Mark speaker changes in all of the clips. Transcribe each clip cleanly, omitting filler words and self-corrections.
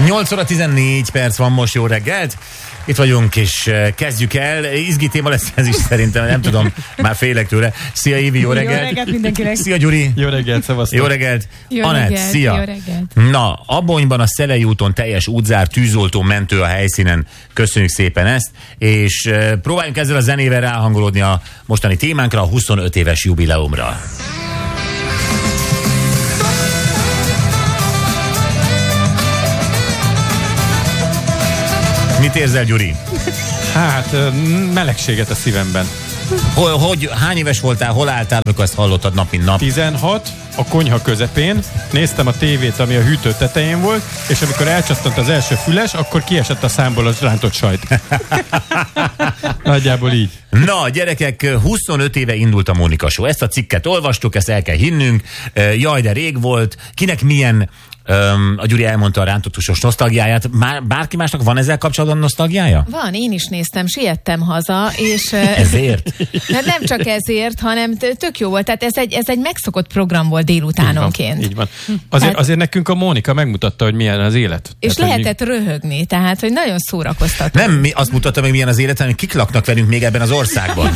Speaker 1: 8 óra 14 perc van most, jó reggelt! Itt vagyunk, és kezdjük el. Izgi téma lesz ez is szerintem, nem tudom, már félek tőle. Szia Évi, jó reggelt!
Speaker 2: Jó reggelt mindenkinek!
Speaker 1: Szia Gyuri!
Speaker 3: Jó reggelt, szevasztok!
Speaker 1: Jó reggelt!
Speaker 2: Jó
Speaker 1: Anett,
Speaker 2: reggelt,
Speaker 1: szia!
Speaker 2: jó reggelt!
Speaker 1: Na, Abonyban a Szelei úton teljes útzár, tűzoltó, mentő a helyszínen. Köszönjük szépen ezt, és próbáljunk ezzel a zenével ráhangolódni a mostani témánkra, a 25 éves jubileumra. Mit érzel, Gyuri?
Speaker 3: Hát, melegséget a szívemben.
Speaker 1: Hány éves voltál, hol álltál, amikor ezt hallottad nap, mint nap?
Speaker 3: 16, a konyha közepén, néztem a tévét, ami a hűtő tetején volt, és amikor elcsattant az első füles, akkor kiesett a számból az rántott sajt. Nagyjából így.
Speaker 1: Na, gyerekek, 25 éve indult a Mónika Show. Ezt a cikket olvastuk, ezt el kell hinnünk. Jaj, de rég volt. Kinek milyen... a Gyuri elmondta a rántottúsos nosztalgiáját. Bárki másnak van ezzel kapcsolatban nosztalgiája?
Speaker 2: Van, én is néztem, siettem haza, és...
Speaker 1: Ezért?
Speaker 2: Nem csak ezért, hanem tök jó volt. Tehát ez egy megszokott program volt délutánonként.
Speaker 3: Így van. Azért nekünk a Mónika megmutatta, hogy milyen az élet.
Speaker 2: És tehát, lehetett röhögni, tehát, hogy nagyon szórakoztató.
Speaker 1: Nem mi azt mutatta meg, milyen az élet, hanem kik laknak velünk még ebben az országban.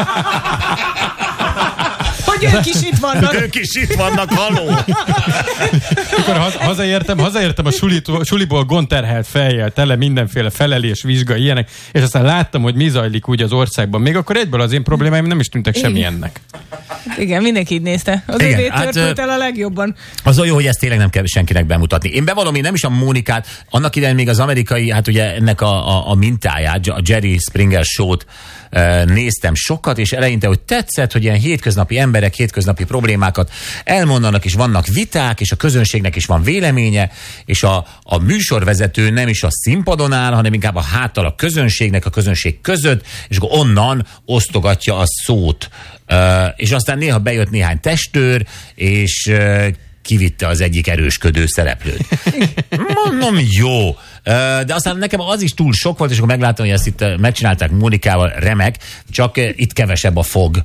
Speaker 2: Hogy ők is itt vannak.
Speaker 1: Ők is itt vannak, haló!
Speaker 3: Akkor hazaértem a suliból gondterhelt fejjel, tele mindenféle felelés, vizsga, ilyenek, és aztán láttam, hogy mi zajlik úgy az országban. Még akkor egyből az én problémáim nem is tűntek semmilyennek.
Speaker 4: Igen, mindenki így nézte. Az övé törpült el a legjobban.
Speaker 1: Az olyan jó, hogy ezt tényleg nem kell senkinek bemutatni. Én bevallom, én nem is a Mónikát, annak idején még az amerikai, hát ugye ennek a mintáját, a Jerry Springer Show-t néztem sokat, és eleinte, hogy tetszett, hogy ilyen hétköznapi emberek, hétköznapi problémákat elmondanak, és vannak viták, és a közönségnek is van véleménye, és a műsorvezető nem is a színpadon áll, hanem inkább a háttal a közönségnek, a közönség között, és akkor onnan osztogatja a szót. És aztán néha bejött néhány testőr, és kivitte az egyik erősködő szereplőt. Mondom, jó. De aztán nekem az is túl sok volt, és akkor megláttam, hogy ezt itt megcsinálták Mónikával, remek, csak itt kevesebb a fog,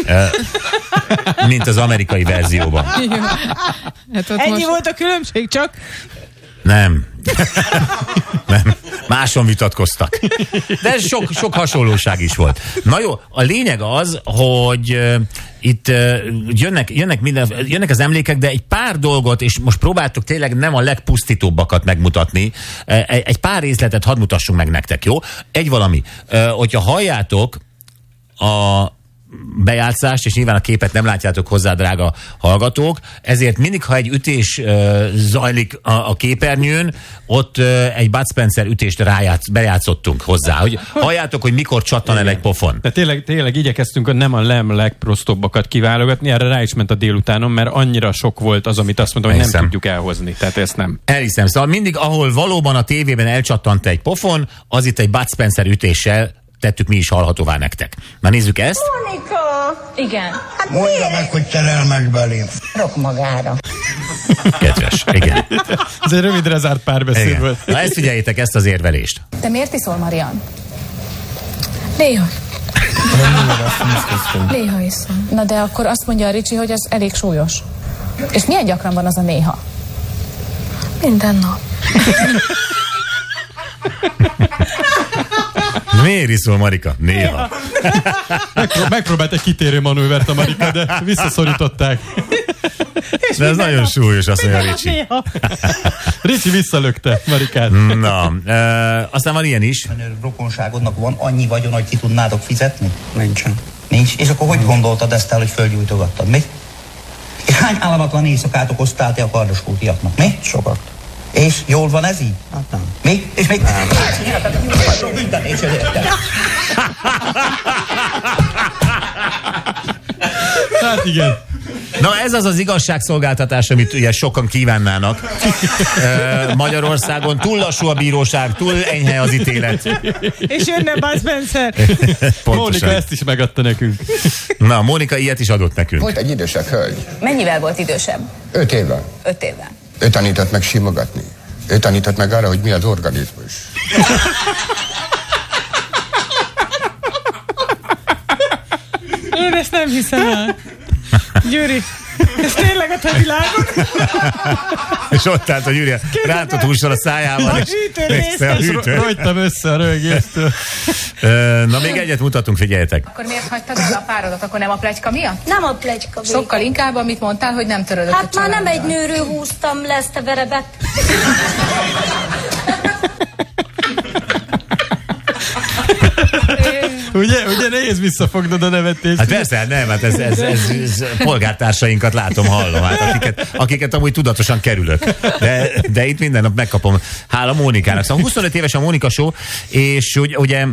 Speaker 1: mint az amerikai verzióban.
Speaker 4: Hát ennyi volt a különbség csak?
Speaker 1: Nem. Nem. Máson vitatkoztak. De sok hasonlóság is volt. Na jó, a lényeg az, hogy itt jönnek az emlékek, de egy pár dolgot, és most próbáltuk tényleg nem a legpusztítóbbakat megmutatni, egy pár részletet hadd mutassunk meg nektek, jó? Egy valami, hogyha halljátok a bejátszást, és nyilván a képet nem látjátok hozzá, drága hallgatók, ezért mindig, ha egy ütés zajlik a képernyőn, ott egy Bud Spencer ütést bejátszottunk hozzá, hogy halljátok, hogy mikor csattan el egy pofon.
Speaker 3: De tényleg igyekeztünk nem a legprostobbakat kiválogatni, erre rá is ment a délutánon, mert annyira sok volt az, amit azt mondtam, hogy nem tudjuk elhozni, tehát ezt nem.
Speaker 1: Elhiszem, szóval mindig, ahol valóban a tévében elcsattant egy pofon, az itt egy Bud Spencer ütéssel tettük mi is hallhatóvá nektek. Na nézzük ezt.
Speaker 5: Mónika! Igen.
Speaker 6: Hát mondja meg, hogy terel meg belém.
Speaker 5: Rok magára.
Speaker 1: Kedves, igen.
Speaker 3: Ez egy rövidre zárt párbeszéd volt.
Speaker 1: Na ezt figyeljétek, ezt az érvelést.
Speaker 5: Te miért iszol, Marian? Néha. Néha iszol. Na de akkor azt mondja a Ricsi, hogy ez elég súlyos. És milyen gyakran van az a néha? Minden nap.
Speaker 1: Miért iszol, Marika? Néha.
Speaker 3: Megpróbált egy kitérő manővert a Marika, de visszaszorították.
Speaker 1: De ez nagyon súlyos, azt mondja Ricsi.
Speaker 3: Ricsi visszalökte Marikát.
Speaker 1: Na, aztán van ilyen is.
Speaker 6: Rokonságodnak van annyi vagyon, hogy ki tudnátok fizetni?
Speaker 7: Nincsen.
Speaker 6: Nincs. És akkor hogy gondoltad ezt el, hogy fölgyújtogattad? Mi? És hány államatlan éjszakát okoztál te a kardoskútiaknak? Mi?
Speaker 7: Sokat.
Speaker 6: És jól van ez így?
Speaker 7: Hát nem.
Speaker 6: Mi? És még... Nem.
Speaker 3: Hát igen.
Speaker 1: Na ez az az igazságszolgáltatás, amit ugye sokan kívánnának. Magyarországon túl lassú a bíróság, túl enyhe az ítélet.
Speaker 4: És jönne Bud Spencer.
Speaker 3: Mónika ezt is megadta nekünk.
Speaker 1: Na, Mónika ilyet is adott nekünk.
Speaker 8: Volt egy idősebb hölgy.
Speaker 5: Mennyivel volt idősebb?
Speaker 8: 5 évvel.
Speaker 5: 5 évvel.
Speaker 8: Ő tanított meg simogatni. Ő tanított meg arra, hogy mi az organizmus.
Speaker 4: Én ezt nem hiszem el. Gyuri. Ez tényleg a te világod?
Speaker 1: És ott állt a Gyuri, rántott hússal a szájával.
Speaker 3: Rajtam össze a rögésztől.
Speaker 1: Na, még egyet mutatunk, figyeljetek.
Speaker 5: Akkor miért hagytad el a párodat? Akkor nem a pletyka miatt?
Speaker 7: Nem a pletyka miatt.
Speaker 5: Sokkal inkább, amit mondtál, hogy nem törődött a
Speaker 7: Hát már nem
Speaker 5: családdal.
Speaker 7: egy nőről húztam le ezt a verebet.
Speaker 3: Ugye nehéz visszafognod a nevetést.
Speaker 1: Hát persze, nem, hát ez polgártársainkat látom, hallom, hát akiket amúgy tudatosan kerülök. De itt minden nap megkapom, hála Mónikának. Szóval 25 éves a Mónika Show, és ugye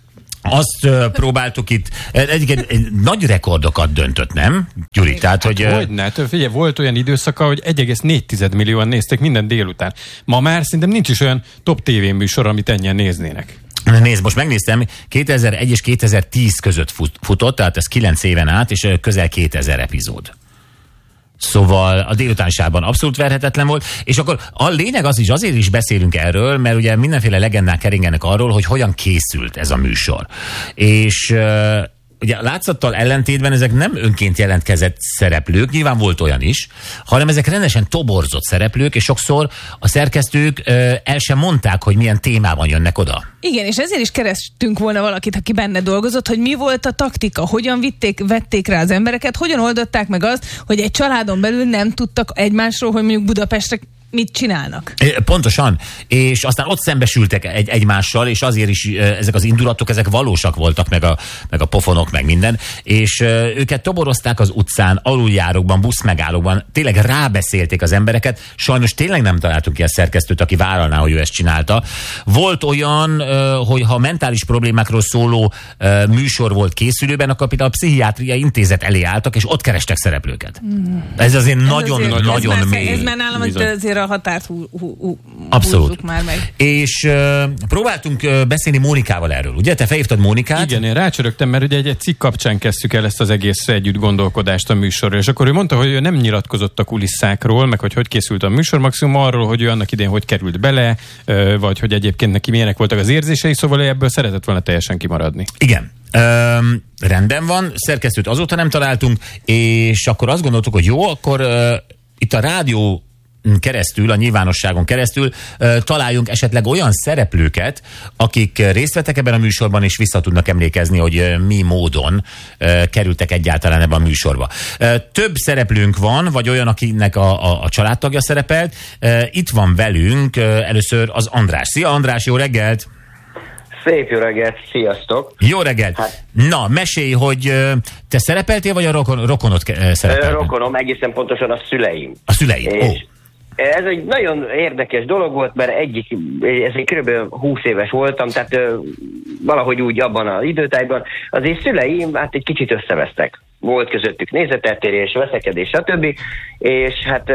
Speaker 1: azt próbáltuk itt, egyébként nagy rekordokat döntött, nem, Gyuri? Tehát, hogy...
Speaker 3: Hogyne, figyelj, volt olyan időszaka, hogy 1,4 millióan nézték minden délután. Ma már szerintem nincs is olyan top tévéműsor, amit ennyien néznének.
Speaker 1: Nézd, most megnéztem, 2001 és 2010 között futott, tehát ez 9 éven át, és közel 2000 epizód. Szóval a délutánságban abszolút verhetetlen volt, és akkor a lényeg az is, azért is beszélünk erről, mert ugye mindenféle legendák keringenek arról, hogy hogyan készült ez a műsor. És ugye látszattal ellentétben ezek nem önként jelentkezett szereplők, nyilván volt olyan is, hanem ezek rendesen toborzott szereplők, és sokszor a szerkesztők el sem mondták, hogy milyen témában jönnek oda.
Speaker 4: Igen, és ezért is kerestünk volna valakit, aki benne dolgozott, hogy mi volt a taktika, hogyan vették rá az embereket, hogyan oldották meg azt, hogy egy családon belül nem tudtak egymásról, hogy mondjuk Budapestre mit csinálnak.
Speaker 1: Pontosan, és aztán ott szembesültek egymással, és azért is ezek az indulatok, ezek valósak voltak, meg a pofonok, meg minden, és őket toborozták az utcán, aluljárókban, buszmegállókban, tényleg rábeszélték az embereket, sajnos tényleg nem találtunk ilyen szerkesztőt, aki vállalná, hogy ő ezt csinálta. Volt olyan, hogy ha mentális problémákról szóló műsor volt készülőben, akkor például a pszichiátriai intézet elé álltak, és ott kerestek szereplőket. Ez azért nagyon mély.
Speaker 4: Ez már nálam, hogy azért a határt
Speaker 1: húzzuk
Speaker 4: már meg.
Speaker 1: És próbáltunk beszélni Mónikával erről, ugye? Te felhívtad Mónikát?
Speaker 3: Igen, én rácsörögtem, mert ugye egy cikk kapcsán kezdtük el ezt az egész együtt gondolkodást a műsorról, és akkor ő mondta, hogy ő nem nyilatkozott a kulisszákról, meg hogy készült a műsor, maximum arról, hogy ő annak idején hogy került bele, vagy hogy egyébként neki milyenek voltak az érzései, szóval ebből szeretett volna teljesen kimaradni.
Speaker 1: Igen. Rendben van, szerkesztőt azóta nem találtunk, és akkor azt gondoltuk, hogy jó, akkor itt a rádió keresztül, a nyilvánosságon keresztül találjunk esetleg olyan szereplőket, akik részt vettek ebben a műsorban, és vissza tudnak emlékezni, hogy mi módon kerültek egyáltalán ebben a műsorba. Több szereplőnk van, vagy olyan, akinek a családtagja szerepelt. Itt van velünk először az András. Szia András, jó reggelt!
Speaker 9: Szép jó reggelt, sziasztok!
Speaker 1: Jó reggelt! Hát. Na, mesélj, hogy te szerepeltél, vagy a rokonod szerepelt?
Speaker 9: Rokonom, egészen pontosan a szüleim.
Speaker 1: A szüleim,
Speaker 9: Ez egy nagyon érdekes dolog volt, mert ez egy kb. 20 éves voltam, tehát valahogy úgy abban az időtájban az én szüleim hát egy kicsit összevesztek. Volt közöttük nézeteltérés, veszekedés, stb. És hát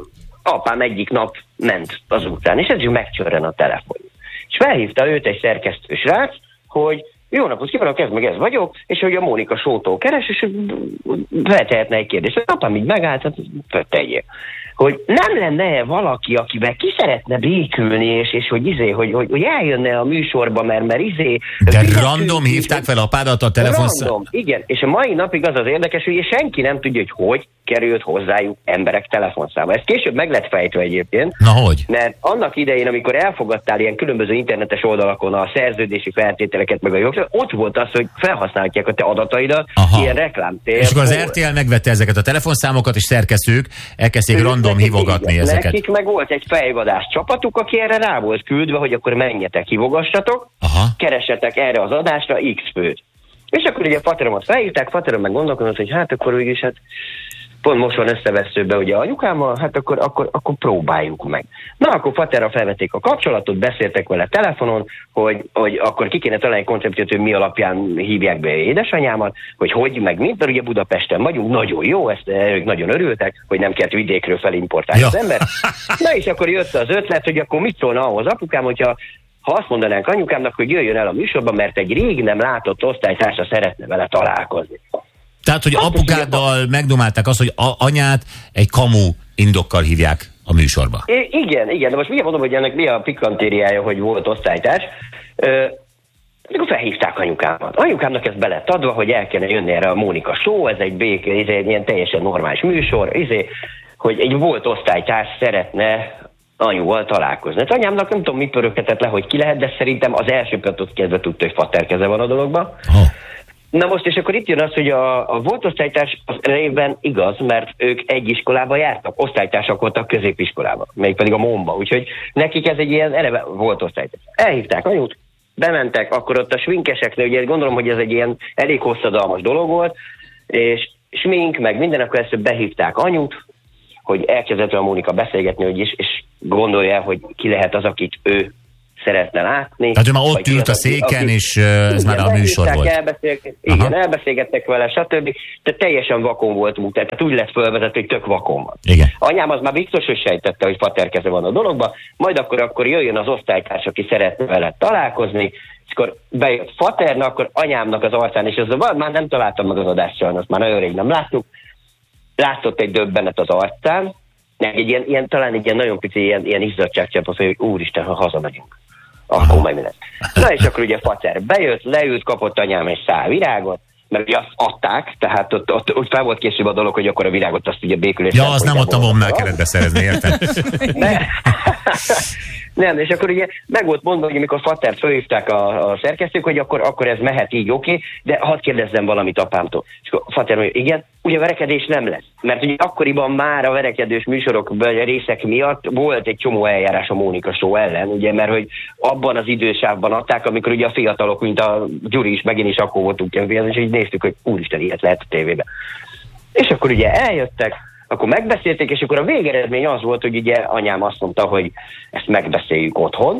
Speaker 9: apám egyik nap ment az utcán, és ezért megcsörren a telefon. És felhívta őt egy szerkesztő srác, hogy jó napot kívánok, ez vagyok, és hogy a Mónika Show-tól keres, és feltehetne egy kérdést. Apám így megállt, hát tegyél. Hogy nem lenne valaki, akivel ki szeretne békülni, és hogy eljönne a műsorba, mert
Speaker 1: De random hívták fel apádat a telefonszámot?
Speaker 9: Random, igen. És a mai napig az érdekes, hogy senki nem tudja, hogy került hozzájuk emberek telefonszáma. Ez később meg lett fejtve egyébként.
Speaker 1: Na hogy?
Speaker 9: Mert annak idején, amikor elfogadtál ilyen különböző internetes oldalakon a szerződési feltételeket, meg a jogszabályok, ott volt az, hogy felhasználhatják a te adataidat, ilyen reklámtér.
Speaker 1: És akkor az RTL megvette ezeket a telefonszámokat, és szerkesztők elkezdték random hívogatni ezeket.
Speaker 9: Nekik meg volt egy fejvadász csapatuk, aki erre rá volt küldve, hogy akkor menjetek, hívogassatok, keresetek erre az adásra X főt. És akkor ugye a Fateromat felhívták, Faterom meg gondolkodott, hogy hát akkor úgyis pont most van összeveszőbe ugye anyukámmal, hát akkor próbáljuk meg. Na, akkor Faterra felvették a kapcsolatot, beszéltek vele telefonon, hogy akkor ki kéne találni egy koncepciót, hogy mi alapján hívják be édesanyámat, hogy meg mint, mert ugye Budapesten vagyunk, nagyon jó, ezt ők nagyon örültek, hogy nem kellett vidékről felimportálni az ember. Na és akkor jött az ötlet, hogy akkor mit szólna ahhoz apukám, hogyha ha azt mondanánk anyukámnak, hogy jöjjön el a műsorba, mert egy rég nem látott osztálytársa szeretne vele találkozni.
Speaker 1: Tehát, hogy apukáddal megdomálták azt, hogy anyát egy kamu indokkal hívják a műsorba.
Speaker 9: Igen, de most mindjárt mondom, hogy ennek mi a pikantériája, hogy volt osztálytárs. Akkor felhívták anyukámat. Anyukámnak ez be lett adva, hogy el kellene jönni erre a Mónika Show, ez egy ilyen teljesen normális műsor, hogy egy volt osztálytárs szeretne anyuval találkozni. Hát anyámnak nem tudom, mi pöröghetett le, hogy ki lehet, de szerintem az első pillanattól kezdve tudta, hogy fater keze van a dologban. Na most, és akkor itt jön az, hogy a volt osztálytárs az részben igaz, mert ők egy iskolába jártak, osztálytársak voltak középiskolában, mégpedig a MON-ba, úgyhogy nekik ez egy ilyen eleve volt osztálytárs. Elhívták anyut, bementek, akkor ott a sminkeseknél, ugye gondolom, hogy ez egy ilyen elég hosszadalmas dolog volt, és smink, meg minden, akkor ezt behívták anyut, hogy elkezdett a Mónika beszélgetni, hogy és gondolja, hogy ki lehet az, akit ő szeretne látni.
Speaker 1: Tehát ő már ott ült a széken, és ez már a műsor volt.
Speaker 9: Elbeszélgettek vele, stb. Tehát teljesen vakon volt út, tehát úgy lett fölvezet, hogy tök vakon van.
Speaker 1: Igen.
Speaker 9: Anyám az már biztos, hogy sejtette, hogy faterkeze van a dologba, majd akkor jöjjön az osztálytárs, aki szeretne vele találkozni, és akkor bejött faterna, akkor anyámnak az arcán, és ez már nem találtam meg az adást sajnos, már nagyon rég nem láttuk, látszott egy döbbenet az arcán, talán egy ilyen nagyon pici ilyen izzadságcsepp, hogy úristen, ha hazamegyünk, akkor majd mi lesz. Na és akkor ugye fater bejött, leült, kapott anyám egy szál virágot, mert ugye azt adták, tehát ott fel volt készülve a dolog, hogy akkor a virágot azt ugye békülés.
Speaker 1: Ja, azt nem ott a bombnál kellett beszerezni, érted?
Speaker 9: Nem, és akkor ugye meg volt mondva, hogy amikor Fatert fölhívták a szerkesztők, hogy akkor ez mehet így, oké, de hadd kérdezzem valamit apámtól. És akkor Fater mondja, igen, ugye verekedés nem lesz. Mert ugye akkoriban már a verekedős műsorok részek miatt volt egy csomó eljárás a Mónika Show ellen, ugye, mert hogy abban az idősávban adták, amikor ugye a fiatalok, mint a Gyuri is, megint is akkor voltunk és így néztük, hogy úristen, ilyet lehet a tévében. És akkor ugye eljöttek, akkor megbeszélték, és akkor a végeredmény az volt, hogy ugye anyám azt mondta, hogy ezt megbeszéljük otthon,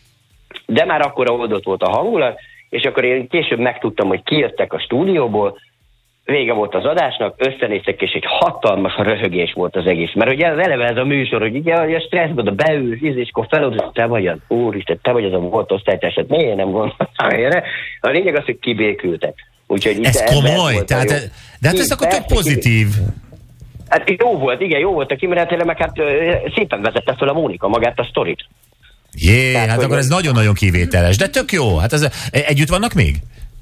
Speaker 9: de már akkor oldott volt a hangulat, és akkor én később megtudtam, hogy kijöttek a stúdióból, vége volt az adásnak, összenéztek, és egy hatalmas röhögés volt az egész. Mert ugye eleve ez a műsor, hogy ugye a stresszben, a beülsz, és akkor feloldod, te vagy az, úristen, te vagy az a volt osztálytárs, hát miért nem gondoltam erre? A lényeg az, hogy kibékültek. Úgyhogy
Speaker 1: ez komoly, tehát, de hát ez akkor tök pozitív.
Speaker 9: Hát jó volt, igen, jó volt a kimenetele, meg hát szépen vezette fel a Mónika magát a sztorit.
Speaker 1: Hát akkor ez nagyon-nagyon kivételes, de tök jó. Hát együtt vannak még?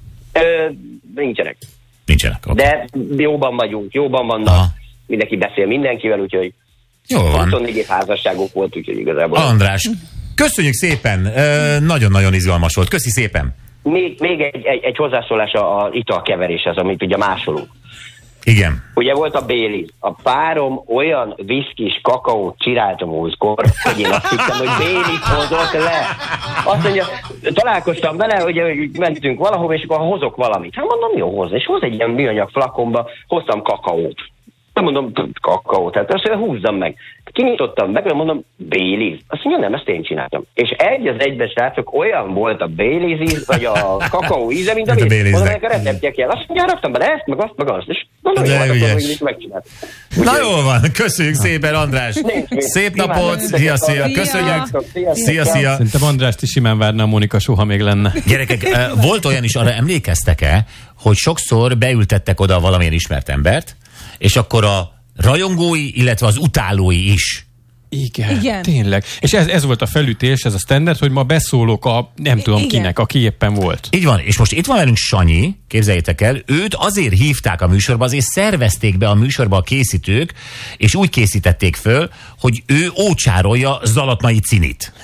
Speaker 9: Nincsenek.
Speaker 1: Okay.
Speaker 9: De jóban vagyunk, jóban vannak, mindenki beszél mindenkivel, úgyhogy
Speaker 1: jól van.
Speaker 9: 24 év házasságok volt, úgyhogy igazából.
Speaker 1: András, köszönjük szépen, nagyon-nagyon izgalmas volt, köszi szépen.
Speaker 9: Még egy hozzászólás a italkeveréshez, amit ugye másolunk.
Speaker 1: Igen.
Speaker 9: Ugye volt a Baileys. A párom olyan viszkis kakaót csinált a múltkor, hogy én azt hittem, hogy Baileys hozott le. Azt mondja, találkoztam vele, hogy mentünk valahova, és akkor hozok valamit. Hát mondom, jó, hoz. És hoz egy ilyen műanyag flakonba, hoztam kakaót. Nem mondom, kakaót, tehát azt húzzam meg. Kinyitottam meg, mondom, Baileys. Azt mondja, nem, ezt én csináltam. És egy az egyben, srácok, olyan volt a Baileys, vagy a kakaó íze, mint a Baileys. Mondom, ennek a receptje kell. Azt mondja, raktam bele ezt, meg azt, meg azt. És mondom, jó, akkor is megcsináltam.
Speaker 1: Na jól van, köszönjük szépen, András. Szép napot, szia. Köszönjük. Szia.
Speaker 3: Szerintem Andrást is simán várna a Mónika Show, ha még lenne.
Speaker 1: Gyerekek, volt olyan is, arra emlékeztek-e, hogy sokszor beültettek oda valamilyen ismert embert, és akkor a rajongói, illetve az utálói is.
Speaker 3: Igen. Tényleg. És ez volt a felütés, ez a standard, hogy ma beszólok nem tudom kinek, aki éppen volt.
Speaker 1: Így van, és most itt van velünk Sanyi, képzeljétek el, őt azért hívták a műsorba, azért szervezték be a műsorba a készítők, és úgy készítették föl, hogy ő ócsárolja Zalatnai Cinit.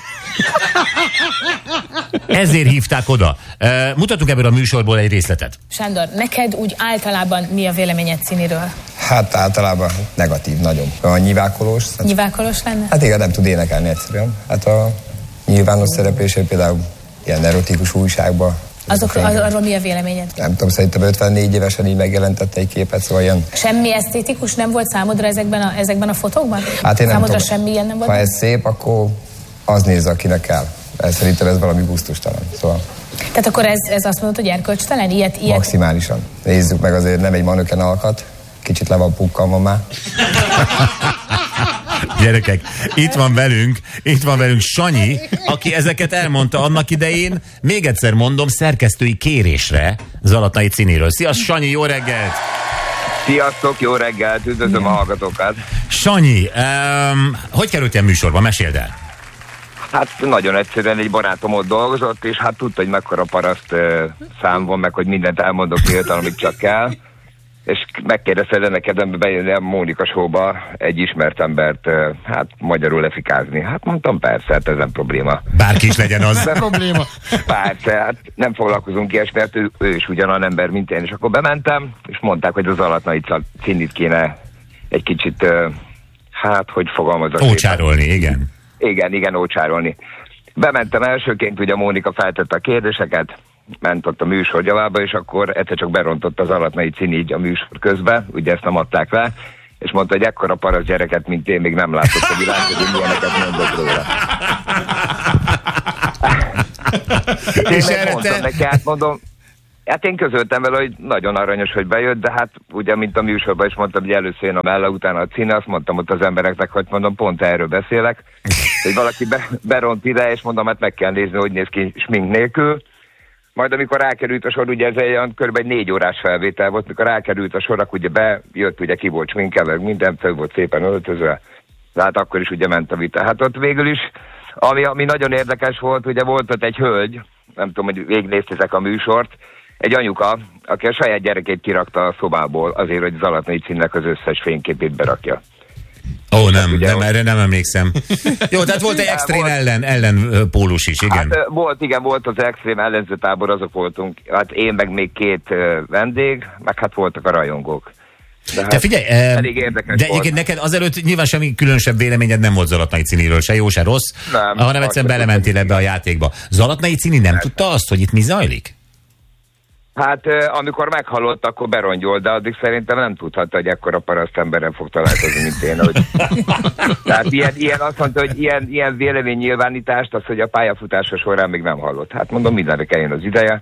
Speaker 1: Ezért hívták oda. Mutatunk ebből a műsorból egy részletet.
Speaker 5: Sándor, neked úgy általában mi a véleményed Ciniről?
Speaker 10: Hát általában negatív, nagyon. A nyivákolós.
Speaker 5: Nyivákolós lenne?
Speaker 10: Hát igen, nem tud énekelni egyszerűen. Hát a nyilvános szereplése például ilyen erotikus újságban.
Speaker 5: Arról mi a véleményed?
Speaker 10: Nem tudom, szerintem 54 évesen így megjelentette egy képet, szóval ilyen...
Speaker 5: Semmi esztétikus nem volt számodra ezekben a fotókban?
Speaker 10: Hát én nem
Speaker 5: számodra
Speaker 10: tudom.
Speaker 5: Semmi ilyen nem volt?
Speaker 10: Ha ez szép, akkor az nézze, akinek kell. Szerintem ez valami gusztustalan. Szóval...
Speaker 5: Tehát akkor ez azt mondod, hogy erkölcstelen? Ilyet?
Speaker 10: Maximálisan. Nézzük meg, azért nem egy manöken alkat. Kicsit le van pukkalva már.
Speaker 1: Gyerekek, itt van velünk Sanyi, aki ezeket elmondta annak idején, még egyszer mondom, szerkesztői kérésre Zalatnai Ciniről. Szia, Sanyi, jó reggelt!
Speaker 11: Sziasztok, jó reggelt, üdvözlöm a hallgatókat!
Speaker 1: Sanyi, hogy kerültél műsorba? Meséld el!
Speaker 11: Hát nagyon egyszerűen egy barátom ott dolgozott, és hát tudta, hogy mekkora paraszt szám van, meg hogy mindent elmondok nyíltan, amit csak kell. És megkérdezte, de neked bejönni a Mónika Show-ba egy ismert embert, hát magyarul lefikázni. Hát mondtam, persze, hát ez nem probléma.
Speaker 1: Bárki is legyen az.
Speaker 3: Nem probléma.
Speaker 11: Persze, hát nem foglalkozunk ilyesmi, mert ő is ugyanolyan ember, mint én. És akkor bementem, és mondták, hogy az Alatnai Cinit kéne egy kicsit, hát, hogy fogalmazok.
Speaker 1: Ócsárolni, igen.
Speaker 11: Igen, ócsárolni. Bementem elsőként, ugye Mónika feltette a kérdéseket, ment ott a műsor gyalába, és akkor egyszer csak berontott az Alatnai Cini így a műsor közbe, ugye ezt nem adták le, és mondta, hogy ekkora parasz gyereket, mint én, még nem látott a világ, hogy milyeneket mondott róla. Én megmondtam neki, hát mondom, hát én közöltem vele, hogy nagyon aranyos, hogy bejött, de hát ugye, mint a műsorban is mondtam, hogy először jön a Mella, utána a Cini, azt mondtam ott az embereknek, hogy mondom, pont erről beszélek, hogy valaki beront ide, és mondom, hát meg kell nézni, hogy néz ki smink nélkül. Majd amikor rákerült a sor, ugye ez egy kb. 4 órás felvétel volt, mikor rákerült a sor, akkor ugye bejött, ugye ki volt sminkelve, minden fel volt szépen öltözve, de hát akkor is ugye ment a vita. Hát ott végül is, ami nagyon érdekes volt, ugye volt ott egy hölgy, nem tudom, hogy végignéztétek a műsort, egy anyuka, aki a saját gyerekét kirakta a szobából azért, hogy az Alatnai Cinnek az összes fényképét berakja.
Speaker 1: Ó, nem, erre nem emlékszem. Jó, tehát volt egy extrém ellenpólus is, igen.
Speaker 11: Hát volt az extrém ellenző tábor, azok voltunk, hát én meg még 2 vendég, meg hát voltak a rajongók. De hát
Speaker 1: figyelj,
Speaker 11: elég érdekes volt.
Speaker 1: Igen, neked azelőtt nyilván semmi különösebb véleményed nem volt Zalatnai Ciniről, se jó, se rossz, hanem egyszerűen belementél ebbe a játékba. Zalatnai Cini nem tudta azt, hogy itt mi zajlik?
Speaker 11: Hát amikor meghallott, akkor berongyol, de addig szerintem nem tudhatta, hogy ekkora paraszt emberrel fog találkozni, mint én. Hogy... Tehát ilyen azt mondta, hogy ilyen véleménynyilvánítást, az, hogy a pályafutása során még nem hallott. Hát mondom, mindenre eljön az ideje.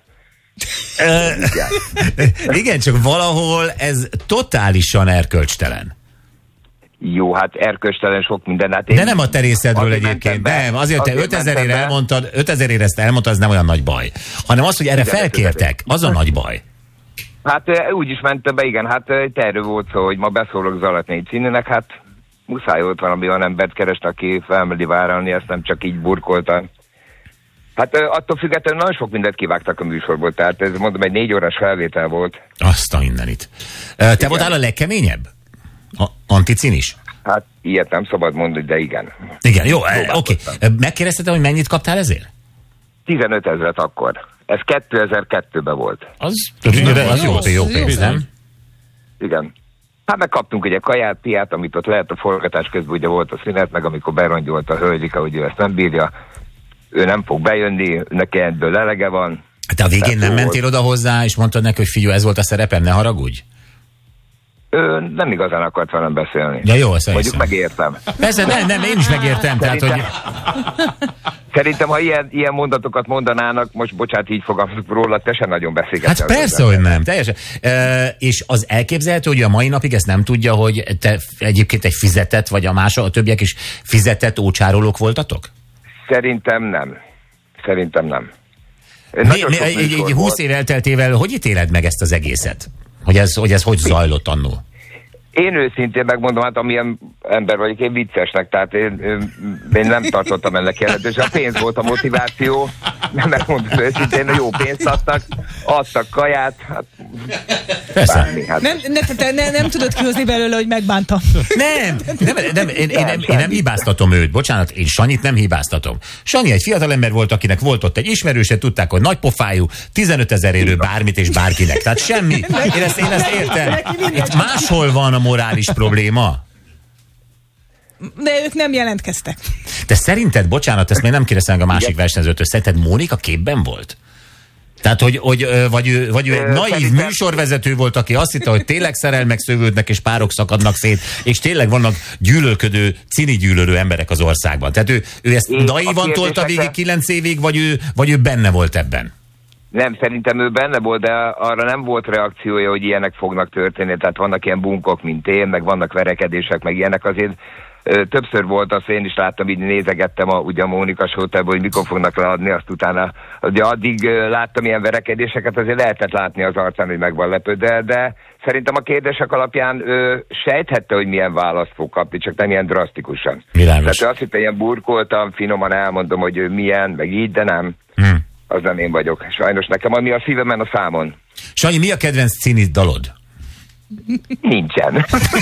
Speaker 1: Igen, csak valahol ez totálisan erkölcstelen.
Speaker 11: Jó, hát erkölcstelen sok minden. Hát
Speaker 1: de nem a te részedről egyébként, nem. Azért te 5000-ére elmondtad, 5000-ére ezt elmondtad, az nem olyan nagy baj. Hanem az, hogy erre felkértek, az a nagy baj.
Speaker 11: Hát úgy is mentem be, igen, hát erről volt szó, hogy ma beszólok Zalatnai Cininek, hát muszáj volt valami olyan embert keresni, aki felmeri vállalni, ezt nem csak így burkoltam. Hát attól függetlenül nagyon sok mindent kivágtak a műsorból, tehát ez mondom, egy 4 órás felvétel volt.
Speaker 1: Azt a mindenit. Te voltál a legkeményebb? Anticinis?
Speaker 11: Hát ilyet nem szabad mondani, de igen.
Speaker 1: Igen, jó, oké. Megkérdezted, hogy mennyit kaptál ezért?
Speaker 11: 15 000 akkor. Ez 2002-ben volt.
Speaker 1: Az jó pénz, nem?
Speaker 11: Igen. Hát megkaptunk ugye kaját, piát, amit ott lehet a forgatás közben, ugye volt a szünet, meg amikor berongyolt a hölgyika, hogy ő ezt nem bírja, ő nem fog bejönni, neki ebből elege van.
Speaker 1: Te a végén nem mentél oda hozzá, és mondtad neki, hogy figyelj, ez volt a szerepem, ne haragudj?
Speaker 11: Ő nem igazán akart velem beszélni.
Speaker 1: Ja, jó, ezt
Speaker 11: mondjuk megértem.
Speaker 1: Persze, nem, én is megértem.
Speaker 11: Szerintem, ha ilyen mondatokat mondanának, most bocsánat, így fogalmazok róla, te sem nagyon beszélgetni.
Speaker 1: Hát persze, hogy nem, teljesen. És az elképzelhető, hogy a mai napig ezt nem tudja, hogy te egyébként egy fizetett, vagy a többiek is fizetett ócsárolók voltatok?
Speaker 11: Szerintem nem.
Speaker 1: Egy 20 év elteltével hogy ítéled meg ezt az egészet? Hogy ez hogy zajlott annól?
Speaker 11: Én őszintén megmondom, hát amilyen ember vagyok, én viccesnek, tehát én nem tartottam ennek jelentős. A pénz volt a motiváció, nem megmondom őszintén, jó pénzt adtak kaját, hát bármi. Hát.
Speaker 4: Nem tudod kihozni belőle, hogy megbántam.
Speaker 1: Én nem hibáztatom őt, bocsánat, én Sanyit nem hibáztatom. Sanyi egy fiatalember volt, akinek volt ott egy ismerőse, tudták, hogy nagypofájú, 15 000 érő bármit és bárkinek. Tehát semmi. Én ezt értem. Itt máshol van a morális probléma.
Speaker 4: De ők nem jelentkeztek.
Speaker 1: De szerinted, bocsánat, ezt még nem kérdeztem a másik versenyzőtől, szerinted Mónika képben volt? Tehát, vagy ő egy naív műsorvezető volt, aki azt hitte, hogy tényleg szerelmek szövődnek, és párok szakadnak szét, és tényleg vannak gyűlölködő, Cini gyűlölő emberek az országban. Tehát ő ezt naívan tolta végig 9 évig, vagy ő benne volt ebben?
Speaker 11: Nem, szerintem ő benne volt, de arra nem volt reakciója, hogy ilyenek fognak történni. Tehát vannak ilyen bunkok, mint én, meg vannak verekedések, meg ilyenek azért. többször volt az, én is láttam, így nézegettem ugye a Mónika Show-tában, hogy mikor fognak leadni, azt utána, ugye addig láttam ilyen verekedéseket, azért lehetett látni az arcán, hogy meg van lepődve, de szerintem a kérdések alapján sejthette, hogy milyen választ fog kapni, csak nem ilyen drasztikusan.
Speaker 1: Világos.
Speaker 11: Tehát azt hittem, ilyen burkoltam, finoman elmondom, hogy ő milyen, meg így, de nem. Az nem én vagyok. Sajnos nekem, ami a szívemen, a számon.
Speaker 1: Sanyi, mi a kedvenc színi dalod?
Speaker 11: Nincsen.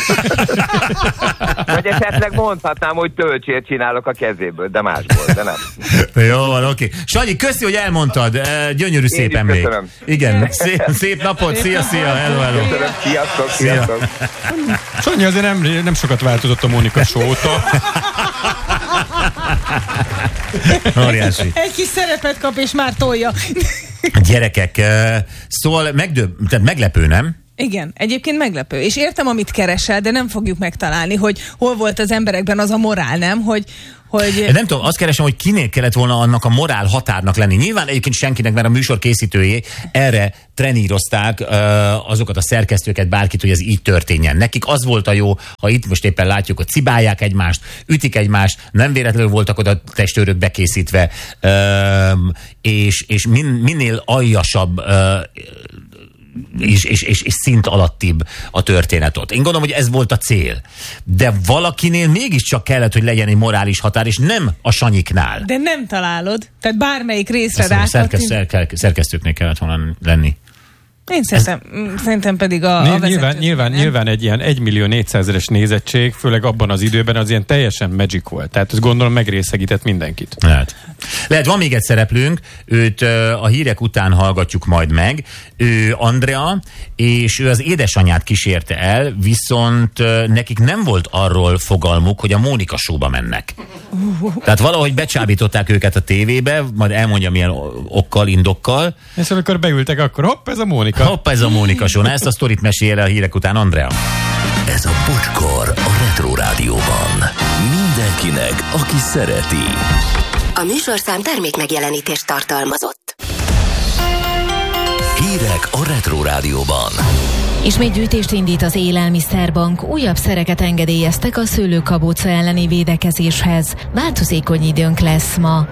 Speaker 11: Vagy esetleg mondhatnám, hogy töltsért csinálok a kezéből, de másból, de nem.
Speaker 1: Jó van, oké. Sanyi, köszi, hogy elmondtad. Gyönyörű, szép emlék.
Speaker 11: Köszönöm.
Speaker 1: Igen, szép napot, szia, hello.
Speaker 11: Köszönöm, sziasztok.
Speaker 3: Sanyi azért nem sokat változott a Mónika Show-óta.
Speaker 1: Óriási.
Speaker 4: Egy kis szerepet kap, és már tolja.
Speaker 1: Gyerekek, szóval tehát meglepő, nem?
Speaker 4: Igen, egyébként meglepő. És értem, amit keresel, de nem fogjuk megtalálni, hogy hol volt az emberekben az a morál, nem? Hogy...
Speaker 1: Nem tudom, azt keresem, hogy kinél kellett volna annak a morál határnak lenni. Nyilván egyébként senkinek, mert a műsor készítőjé erre trenírozták azokat a szerkesztőket, bárkit, hogy ez így történjen. Nekik az volt a jó, ha itt most éppen látjuk, hogy cibálják egymást, ütik egymást, nem véletlenül voltak oda testőrök bekészítve, és minél aljasabb és szint alattibb a történet ott. Én gondolom, hogy ez volt a cél. De valakinél mégiscsak kellett, hogy legyen egy morális határ, és nem a Sanyiknál.
Speaker 4: De nem találod. Tehát bármelyik részre rá.
Speaker 1: Szerkesztőknél kellett volna lenni.
Speaker 4: Én szerintem pedig a
Speaker 3: nyilván egy ilyen 1.400.000-es nézettség, főleg abban az időben az ilyen teljesen magic volt. Tehát ezt gondolom megrészegített mindenkit.
Speaker 1: Lehet, van még egy szereplőnk, őt a hírek után hallgatjuk majd meg. Ő Andrea, és ő az édesanyját kísérte el, viszont nekik nem volt arról fogalmuk, hogy a Mónika Show-ba mennek. Tehát valahogy becsábították őket a tévébe, majd elmondja milyen okkal, indokkal.
Speaker 3: És amikor beültek, akkor hopp, ez a Mónika.
Speaker 1: Hopp, ez a Mónika Show. Ezt a sztorit mesél a hírek után Andrea.
Speaker 12: Ez a Bocskor a Retro Rádióban. Mindenkinek, aki szereti.
Speaker 13: A műsorszám termék megjelenítést tartalmazott.
Speaker 12: Hírek a Retro Rádióban.
Speaker 2: Ismét gyűjtést indít az Élelmiszerbank. Újabb szereket engedélyeztek a szőlőkabóca elleni védekezéshez. Változékony időnk lesz ma.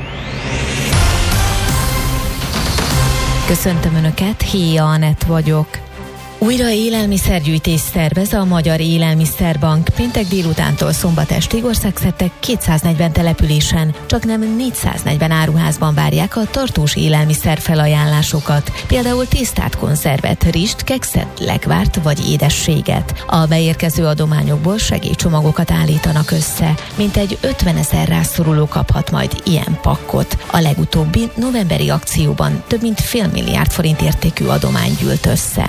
Speaker 2: Köszöntöm Önöket, Héja Anett vagyok. Újra élelmiszergyűjtés szervez a Magyar Élelmiszerbank. Péntek délutántól szombat estig országszerte 240 településen, csak nem 440 áruházban várják a tartós élelmiszer felajánlásokat. Például tésztát, konzervet, rist, kekszet, lekvárt vagy édességet. A beérkező adományokból segélycsomagokat állítanak össze. Mintegy 50 000 rászoruló kaphat majd ilyen pakkot. A legutóbbi novemberi akcióban több mint $500 milliárd értékű adomány gyűlt össze.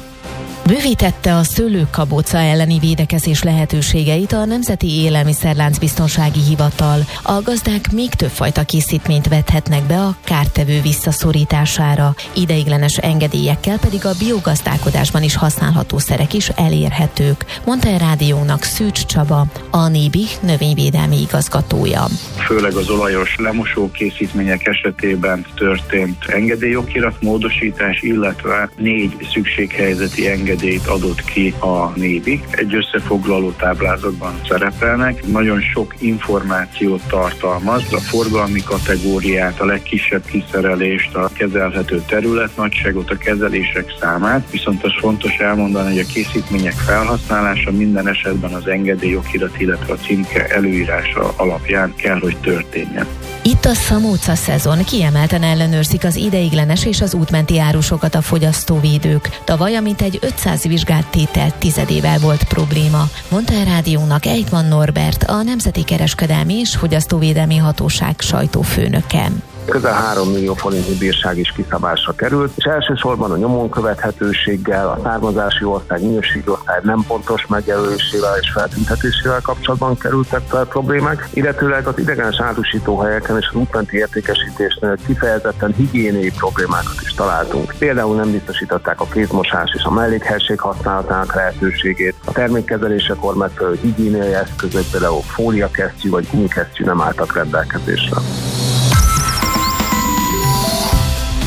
Speaker 2: Bővítette a szőlőkabóca elleni védekezés lehetőségeit a Nemzeti Élelmiszerláncbiztonsági Hivatal. A gazdák még több fajta készítményt vethetnek be a kártevő visszaszorítására. Ideiglenes engedélyekkel pedig a biogazdálkodásban is használható szerek is elérhetők, mondta a rádiónak Szűcs Csaba, a NÉBI növényvédelmi igazgatója.
Speaker 14: Főleg az olajos lemosó készítmények esetében történt engedélyokirat módosítás, illetve 4 szükséghelyzeti engedélyt adott ki a NÉBI. Egy összefoglaló táblázatban szerepelnek. Nagyon sok információt tartalmaz, a forgalmi kategóriát, a legkisebb kiszerelést, a kezelhető területnagyságot, a kezelések számát, viszont az fontos elmondani, hogy a készítmények felhasználása minden esetben az engedélyokirat, illetve a címke előírása alapján kell, hogy történjen.
Speaker 2: Itt a szamóca szezon, kiemelten ellenőrzik az ideiglenes és az útmenti árusokat a fogyasztóvédők. Tavaly mintegy 500 vizsgált tétel tizedével volt probléma, mondta a rádiónak Ejtman Norbert, a Nemzeti Kereskedelmi és Fogyasztóvédelmi Hatóság sajtófőnöke.
Speaker 15: Közel 3 millió forintnyi bírság is kiszabásra került, és elsősorban a nyomon követhetőséggel, a származási ország, minőségi ország nem pontos megjelölésével és feltüntetésével kapcsolatban kerültek fel problémák, illetőleg az idegenes árusítóhelyeken és az útmenti értékesítésnél kifejezetten higiéniai problémákat is találtunk. Például nem biztosították a kézmosás és a mellékhelyiség használatának lehetőségét, a termékkezelésekor megfelelő higiéniai eszközök, például fóliakesztyű vagy gumikesztyű nem álltak rendelkezésre.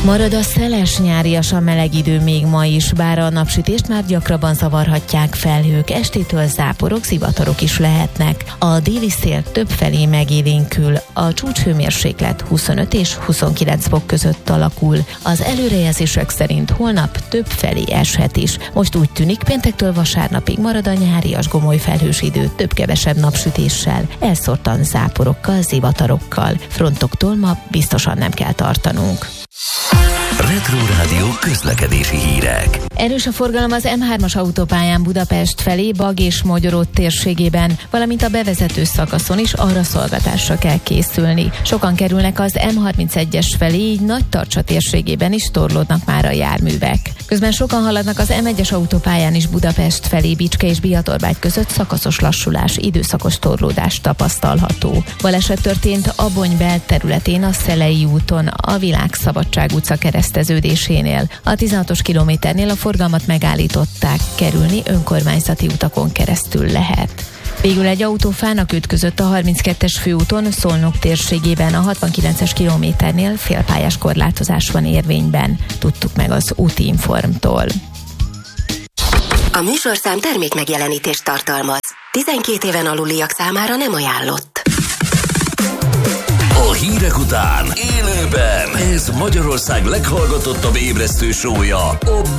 Speaker 2: Marad a szeles, nyáriasan meleg idő még ma is, bár a napsütést már gyakrabban zavarhatják felhők, estétől záporok, zivatarok is lehetnek. A déli szél többfelé megélénkül, a csúcshőmérséklet 25 és 29 fok között alakul. Az előrejelzések szerint holnap többfelé eshet is. Most úgy tűnik, péntektől vasárnapig marad a nyárias gomoly felhős idő több-kevesebb napsütéssel, elszórtan záporokkal, zivatarokkal. Frontoktól ma biztosan nem kell tartanunk.
Speaker 12: Retro Rádió közlekedési hírek.
Speaker 2: Erős a forgalom az M3-as autópályán Budapest felé, Bag és Mogyoró térségében, valamint a bevezető szakaszon is arraszolgatásra kell készülni. Sokan kerülnek az M31-es felé, így Nagytarcsa térségében is torlódnak már a járművek. Közben sokan haladnak az M1-es autópályán is Budapest felé, Bicske és Bihatorbágy között szakaszos lassulás, időszakos torlódás tapasztalható. Baleset történt Abony belterületén a Szelei úton, a Világszabadság utca kereszteződésénél. A 16-os kilométernél a forgalmat megállították, kerülni önkormányzati utakon keresztül lehet. Végül egy autó fának ütközött a 32-es főúton Szolnok térségében, a 69-es kilométernél félpályás korlátozás van érvényben. Tudtuk meg az Útinformtól.
Speaker 13: A műsorszám termék megjelenítést tartalmaz. 12 éven aluliak számára nem ajánlott.
Speaker 12: A hírek után élőben ez Magyarország leghallgatottabb ébresztő show-ja, a